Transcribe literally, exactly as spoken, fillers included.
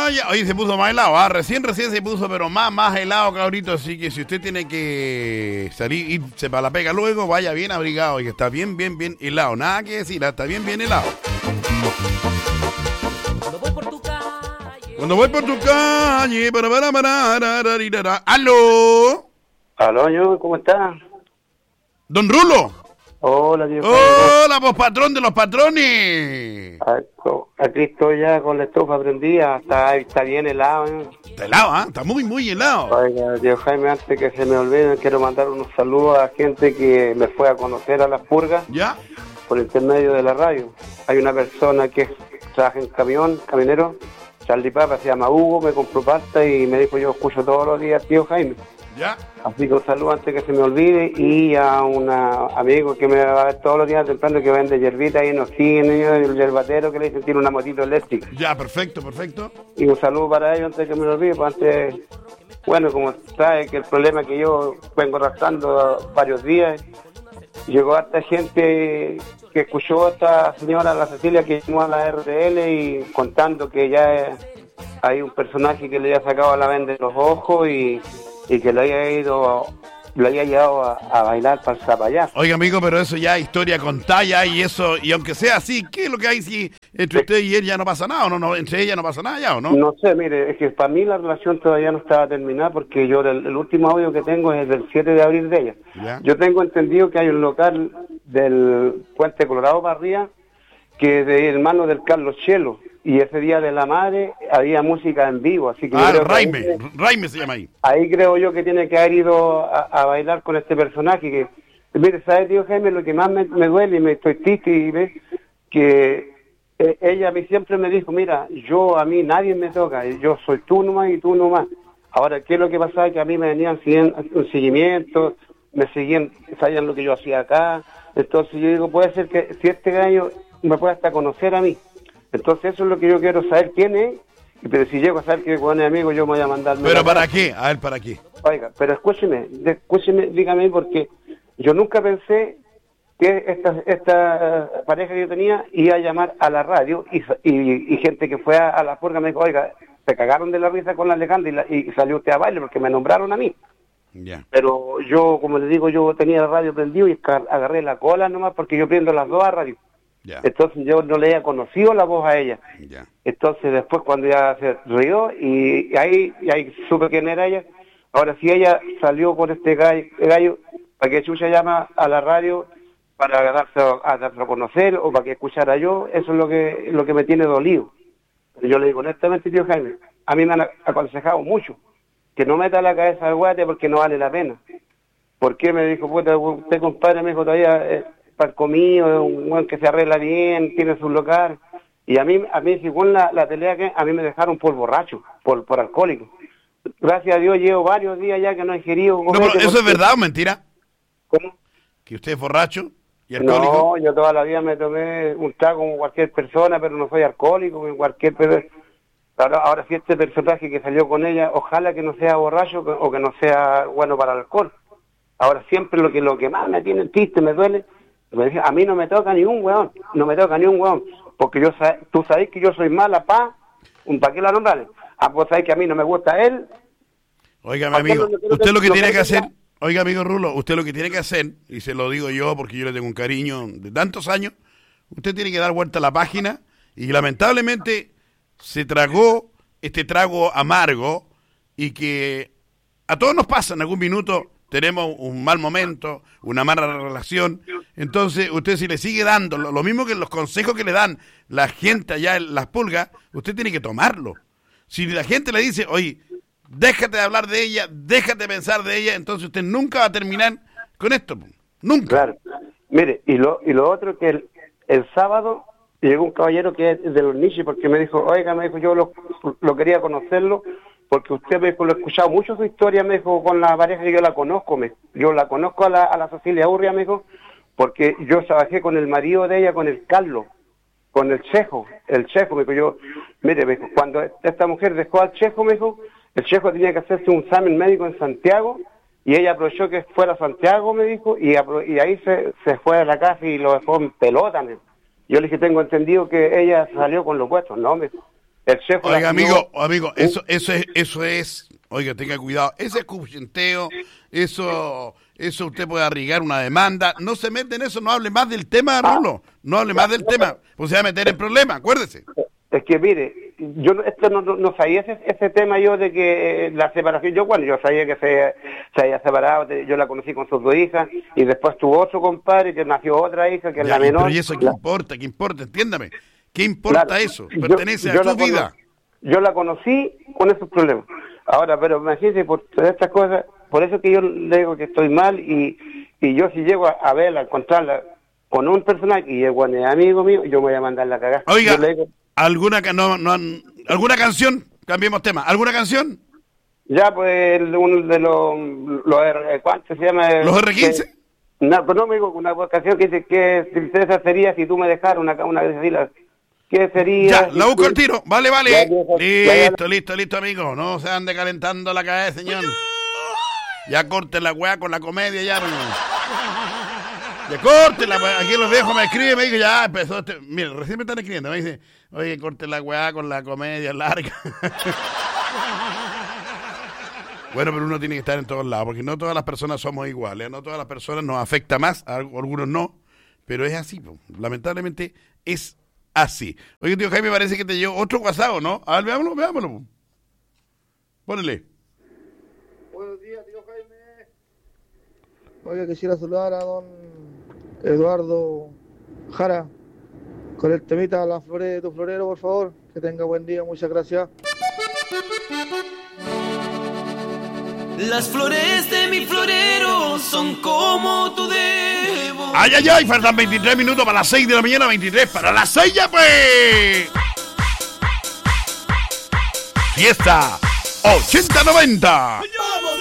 Ay, hoy se puso más helado, ¿ah? Recién, recién se puso, pero más, más helado, cabrito. Así que si usted tiene que salir, irse para la pega luego, vaya bien abrigado y que está bien, bien, bien helado. Nada que decir, está bien, bien helado. Cuando voy por tu calle. Cuando voy por tu calle, para, para, para, para, para, para. ¡Aló! Aló, yo, ¿cómo está? ¡Don Rulo! Hola, tío. ¡Hola, vos patrón de los patrones! Aquí estoy ya con la estufa prendida, está, está bien helado. ¿eh? Está helado, ¿ah? ¿eh? Está muy, muy helado. Oiga, tío Jaime, antes que se me olvide, quiero mandar unos saludos a gente que me fue a conocer a Las Purgas. ¿Ya? Por intermedio de la radio. Hay una persona que trabaja en camión, camionero, Charlie Papa, se llama Hugo, me compró pasta y me dijo, yo escucho todos los días, tío Jaime. ¿Ya? Así que un saludo antes que se me olvide, y a un amigo que me va a ver todos los días temprano, que vende yerbita y nos siguen, el yerbatero, que le dicen tiene una motito eléctrica. Ya, perfecto, perfecto. Y un saludo para ellos antes que me lo olvide, pues antes, bueno, como sabe que el problema que yo vengo arrastrando varios días, llegó harta gente que escuchó a esta señora, la Cecilia, que llamó a la R T L y contando que ya hay un personaje que le había sacado la venda de los ojos y y que lo haya ido, lo haya llevado a, a bailar para el Zapayá. Oiga, amigo, pero eso ya es historia contada ya, y eso, y aunque sea así, ¿qué es lo que hay si entre usted y él ya no pasa nada, o no, no, entre ella no pasa nada ya, o no? No sé, mire, es que para mí la relación todavía no estaba terminada, porque yo, el, el último audio que tengo es del siete de abril de ella. ¿Ya? Yo tengo entendido que hay un local del Puente Colorado para arriba, que es de hermano del Carlos Chelo, y ese día de la madre había música en vivo, así que... Ah, yo creo Raime, que ahí, Raime se llama ahí. Ahí creo yo que tiene que haber ido a, a bailar con este personaje, que, mire, ¿sabes, tío Jaime? Lo que más me, me duele y me estoy triste, y ves que eh, ella a mí siempre me dijo, mira, yo, a mí nadie me toca, yo soy tú nomás y tú nomás. Ahora, ¿qué es lo que pasaba? Que a mí me venían siguiendo un seguimiento, me seguían, sabían lo que yo hacía acá, entonces yo digo, puede ser que si este gallo me pueda hasta conocer a mí. Entonces eso es lo que yo quiero saber quién es, pero si llego a saber que con el amigo yo me voy a mandar... ¿Pero para qué? A ver, ¿para qué? Oiga, pero escúcheme, escúcheme, dígame, porque yo nunca pensé que esta, esta uh, pareja que yo tenía iba a llamar a la radio y, y, y gente que fue a, a la purga me dijo, oiga, se cagaron de la risa con la Alejandra y, la, y salió usted a baile porque me nombraron a mí. Yeah. Pero yo, como le digo, yo tenía la radio prendido y agarré la cola nomás porque yo prendo las dos a radio. Yeah. Entonces yo no le había conocido la voz a ella. Yeah. Entonces después cuando ya se rió y, y ahí y ahí supe quién era ella. Ahora si ella salió con este gallo, gallo para que Chucha llama a la radio para darse a, darse a conocer o para que escuchara yo, eso es lo que lo que me tiene dolido. Yo le digo honestamente, tío Jaime, a mí me han aconsejado mucho que no meta la cabeza al guate porque no vale la pena. ¿Por qué? Me dijo, puta, usted compadre, me dijo todavía... Eh, para el comido, un buen que se arregla bien, tiene su local, y a mí, a mí según la, la pelea que a mí me dejaron por borracho, por, por alcohólico. Gracias a Dios llevo varios días ya que no he ingerido. No, pero ¿eso porque... es verdad o mentira? ¿Cómo? ¿Que usted es borracho y alcohólico? No, yo toda la vida me tomé un trago como cualquier persona, pero no soy alcohólico, como cualquier persona. Ahora, ahora si este personaje que salió con ella, ojalá que no sea borracho o que no sea bueno para el alcohol. Ahora siempre lo que, lo que más me tiene triste, me duele, me decía, a mí no me toca ni un hueón, no me toca ni un hueón, porque yo tú sabés que yo soy mala pa, un pa' qué la nombrarle, ah, vos sabés que a mí no me gusta él. Oiga, mi amigo, usted lo que tiene que hacer, oiga, amigo Rulo, usted lo que tiene que hacer, y se lo digo yo porque yo le tengo un cariño de tantos años, usted tiene que dar vuelta a la página, y lamentablemente se tragó este trago amargo, y que a todos nos pasa en algún minuto. Tenemos un mal momento, una mala relación, entonces usted si le sigue dando lo, lo mismo que los consejos que le dan la gente allá en Las Pulgas, usted tiene que tomarlo. Si la gente le dice, oye, déjate de hablar de ella, déjate de pensar de ella, entonces usted nunca va a terminar con esto, nunca. Claro, mire, y lo y lo otro que el, el sábado llegó un caballero que es de los nichos porque me dijo, oiga, me dijo, yo lo, lo quería conocerlo, porque usted me dijo, lo he escuchado mucho su historia, me dijo, con la pareja que yo la conozco, me, yo la conozco a la, a la Cecilia Urria, me dijo, porque yo trabajé con el marido de ella, con el Carlos, con el Chejo, el Chejo, me dijo, yo, mire, me dijo, cuando esta mujer dejó al Chejo, me dijo, el Chejo tenía que hacerse un examen médico en Santiago, y ella aprovechó que fuera a Santiago, me dijo, y, y ahí se, se fue a la casa y lo dejó en pelota, me dijo. Yo le dije, tengo entendido que ella salió con los puestos, no, me dijo. el chef... Oiga, amigo, amigo, eso, eso es, eso es, oiga, tenga cuidado, ese es cuchenteo, eso, eso usted puede arriesgar una demanda, no se mete en eso, no hable más del tema, Rulo, no hable más del tema, pues se va a meter en problemas, acuérdese. Es que mire, yo esto no, no, no sabía ese, ese tema yo de que la separación, yo bueno, yo sabía que se, se había separado, yo la conocí con sus dos hijas, y después tuvo otro compadre que nació otra hija, que es Ya, la menor. Pero ¿y eso qué la... importa? ¿Qué importa? Entiéndame. ¿Qué importa Claro, eso? Pertenece yo, yo a tu vida. Conocí, yo la conocí con esos problemas. Ahora, pero imagínese, por todas estas cosas, por eso que yo le digo que estoy mal, y, y yo si llego a, a verla, a encontrarla con un personaje, y es bueno, es amigo mío, yo me voy a mandar la cagada. Oiga, yo le digo, ¿alguna, no, no, ¿alguna canción? Cambiemos tema. ¿Alguna canción? ya, pues, uno de los, los ¿cuánto se llama? ¿Los erre quince? Que, no, pero no me digo, una canción que dice, ¿qué tristeza sería si tú me dejaras una, una así, la, ¿qué sería? Ya, la busco al tiro. Vale, vale. Ya, ya, ya, Listo, listo, listo, amigo. No se ande calentando la cabeza, señor. Ya corte la weá con la comedia, ya. Ya corte la weá. Aquí los viejos me escriben, me dicen, ya empezó este. Mire, recién me están escribiendo. Me dicen, oye, corte la weá con la comedia larga. Bueno, pero uno tiene que estar en todos lados, porque no todas las personas somos iguales, no todas las personas nos afecta más, a algunos no, pero es así, po. Lamentablemente es así. Oye, tío Jaime, parece que te llegó otro WhatsApp, ¿no? A ver, veámoslo, veámoslo. Po. Ponele. Buenos días, tío Jaime. Oiga, quisiera saludar a don Eduardo Jara con el temita Las flores de tu florero, por favor. Que tenga buen día, muchas gracias. Las flores de mi florero son como tu debo. ¡Ay, ay, ay! Faltan veintitrés minutos para las seis de la mañana, veintitrés para las seis ya, pues. Fiesta ochenta noventa.